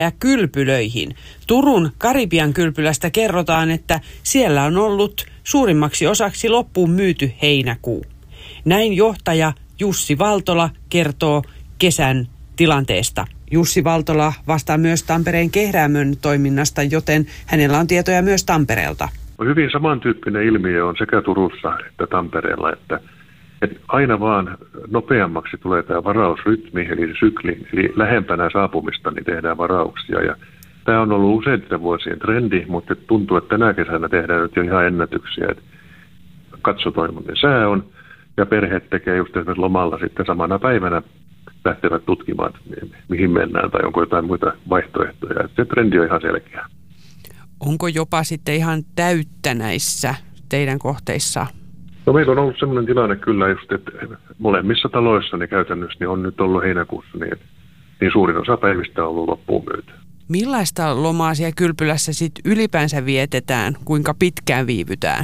ja kylpylöihin. Turun Karibian kylpylästä kerrotaan, että siellä on ollut suurimmaksi osaksi loppuun myyty heinäkuu. Näin johtaja Jussi Valtola kertoo kesän tilanteesta. Jussi Valtola vastaa myös Tampereen Kehräämön toiminnasta, joten hänellä on tietoja myös Tampereelta. Hyvin samantyyppinen ilmiö on sekä Turussa että Tampereella, että aina vaan nopeammaksi tulee tämä varausrytmi, eli sykli, eli lähempänä saapumista niin tehdään varauksia. Ja tämä on ollut useiden vuosien trendi, mutta tuntuu, että tänä kesänä tehdään nyt jo ihan ennätyksiä. Katsotaan, millainen sää on, ja perheet tekee just esimerkiksi lomalla sitten samana päivänä lähtevät tutkimaan, mihin mennään tai onko jotain muita vaihtoehtoja. Se trendi on ihan selkeä. Onko jopa sitten ihan täyttä näissä teidän kohteissa? No meillä on ollut sellainen tilanne kyllä just, että molemmissa taloissa niin käytännössä niin on nyt ollut heinäkuussa niin suurin osa päivistä on ollut loppuun myyty. Millaista lomaa siellä kylpylässä sitten ylipäänsä vietetään? Kuinka pitkään viivytään?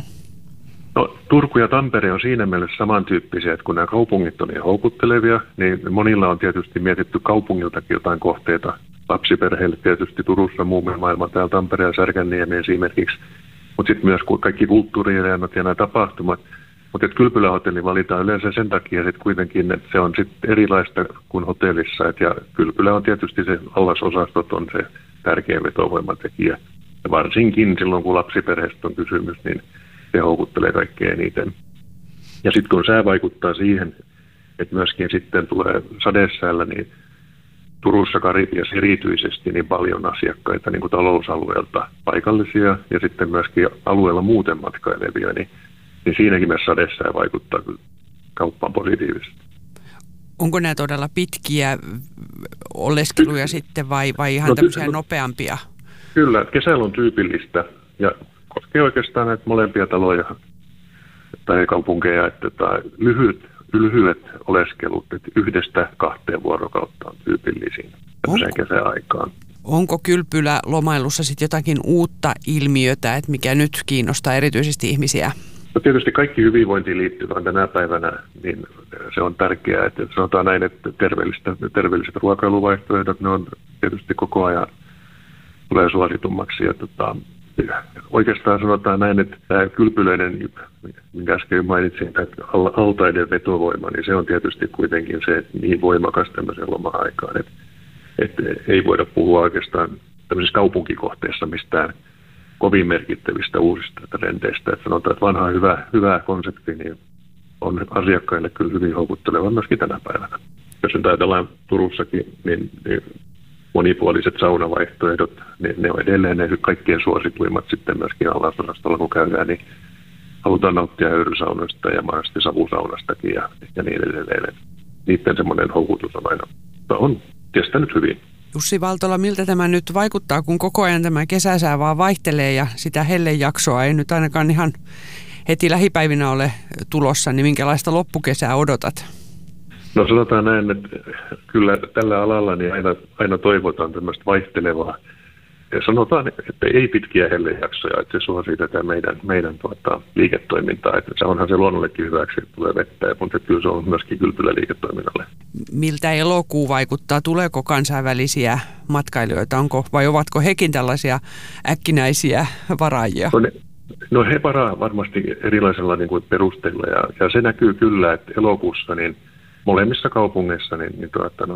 No Turku ja Tampere on siinä mielessä samantyyppisiä, että kun nämä kaupungit on niin houkuttelevia, niin monilla on tietysti mietitty kaupungiltakin jotain kohteita. Lapsiperheille tietysti Turussa muun maailman, täällä Tampereen ja Särkänniemi esimerkiksi, mutta sitten myös kaikki kulttuurielennot ja nämä tapahtumat. Mutta kylpylähotelli valitaan yleensä sen takia sitten kuitenkin, että se on sitten erilaista kuin hotellissa. Ja kylpylä on tietysti se allasosastot on se tärkeä vetovoimatekijä. Ja varsinkin silloin, kun lapsiperheestä on kysymys, niin se houkuttelee kaikkein eniten. Ja sitten kun sää vaikuttaa siihen, että myöskin sitten tulee sadesäällä, niin Turussa Karibiassa erityisesti niin paljon asiakkaita niin kuin talousalueelta paikallisia ja sitten myöskin alueella muuten matkailevia, niin siinäkin myös sadesää vaikuttaa kauppaan positiivisesti. Onko nämä todella pitkiä oleskeluja sitten vai ihan tämmöisiä nopeampia? Kyllä, kesällä on tyypillistä ja koskee oikeastaan näitä molempia taloja tai kaupunkeja, että lyhyet oleskelut, että 1-2 vuorokautta on tyypillisiin tämmöiseen kesäaikaan. Onko kylpylä lomailussa sitten jotakin uutta ilmiötä, että mikä nyt kiinnostaa erityisesti ihmisiä? No tietysti kaikki hyvinvointiin liittyvään tänä päivänä, niin se on tärkeää, että sanotaan näin, että terveelliset ruokailuvaihtoehdot, ne on tietysti koko ajan tulee suositummaksi. Ja oikeastaan sanotaan näin, että tämä kylpylöiden, minkä äsken mainitsin, että altaiden vetovoima, niin se on tietysti kuitenkin se, että niin voimakas tämmöisen loma-aikaan, että ei voida puhua oikeastaan tämmöisessä kaupunkikohteessa mistään kovin merkittävistä uusista trendeistä. Että sanotaan, että vanha hyvä konsepti niin on asiakkaille kyllä hyvin houkutteleva myöskin tänä päivänä. Jos nyt ajatellaan Turussakin, niin monipuoliset saunavaihtoehdot, ne on edelleen ne kaikkien suosituimmat sitten myöskin allasosastolla, kun käydään, niin halutaan nauttia höyrysaunoista ja mahdollisesti savusaunastakin ja niin edelleen. Niiden semmoinen houkutus on aina on kestänyt hyvin. Jussi Valtola, miltä tämä nyt vaikuttaa, kun koko ajan tämä kesäsää vaan vaihtelee ja sitä hellejaksoa ei nyt ainakaan ihan heti lähipäivinä ole tulossa, niin minkälaista loppukesää odotat? No sanotaan näin, että kyllä tällä alalla niin aina toivotaan tämmöistä vaihtelevaa. Ja sanotaan, että ei pitkiä hellejaksoja, että se suosii tätä meidän liiketoimintaa. Että se onhan se luonnollekin hyväksi, että tulee vettä, mutta kyllä se on myöskin kylpyläliiketoiminnalle. Miltä elokuu vaikuttaa? Tuleeko kansainvälisiä matkailijoita? Vai ovatko hekin tällaisia äkkinäisiä varaajia? No he varaa varmasti erilaisella niin kuin perusteilla ja se näkyy kyllä, että elokuussa niin molemmissa kaupungeissa niin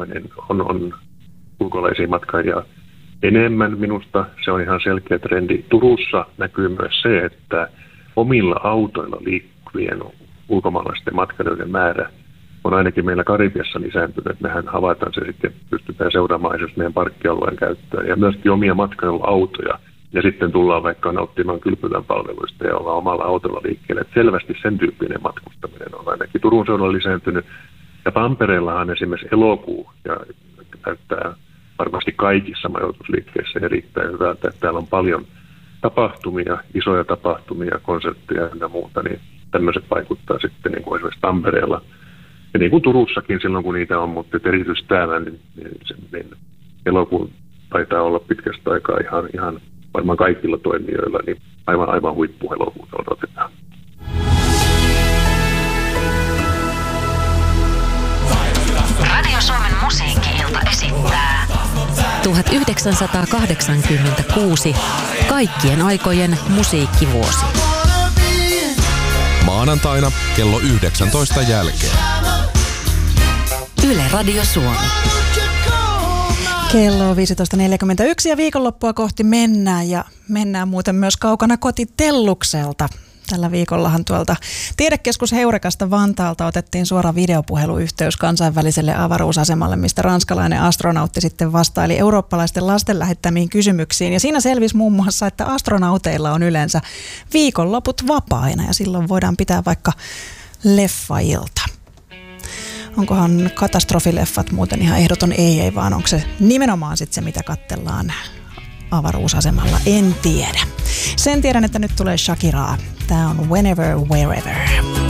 on ulkolaisia matkaajia enemmän minusta. Se on ihan selkeä trendi. Turussa näkyy myös se, että omilla autoilla liikkuvien ulkomaalaisten matkailijoiden määrä on ainakin meillä Karibiassa lisääntynyt. Mehän havaitaan se sitten, pystytään seuraamaan esimerkiksi meidän parkkialueen käyttöön ja myöskin omia matkailuautoja. Ja sitten tullaan vaikka nauttimaan kylpylän palveluista ja ollaan omalla autolla liikkeelle. Että selvästi sen tyyppinen matkustaminen on ainakin Turun seudulla lisääntynyt. Ja Tampereellahan esimerkiksi elokuu ja näyttää varmasti kaikissa majoitusliikkeissä erittäin hyvältä, että täällä on paljon tapahtumia, isoja tapahtumia, konsertteja ja muuta, niin tämmöiset vaikuttaa sitten niin kuin esimerkiksi Tampereella. Ja niin kuin Turussakin silloin, kun niitä on, mutta erityisesti täällä, niin elokuu taitaa olla pitkästä aikaa ihan varmaan kaikilla toimijoilla, niin aivan huippuelokuuta odotetaan. Radio Suomen musiikki-ilta esittää 1986. Kaikkien aikojen musiikkivuosi. Maanantaina kello 19 jälkeen. Yle Radio Suomi. Kello on 15.41 ja viikonloppua kohti mennään ja mennään muuten myös kaukana kotitellukselta. Tällä viikollahan tuolta Tiedekeskus Heurekasta Vantaalta otettiin suora videopuheluyhteys kansainväliselle avaruusasemalle, mistä ranskalainen astronautti sitten vastaili eurooppalaisten lasten lähettämiin kysymyksiin. Ja siinä selvisi muun muassa, että astronauteilla on yleensä viikonloput vapaina ja silloin voidaan pitää vaikka leffailta. Onkohan katastrofileffat muuten ihan ehdoton ei, vaan onko se nimenomaan sitten se, mitä katsellaan avaruusasemalla? En tiedä. Sen tiedän, että nyt tulee Shakiraa. Tää on Whenever, Wherever.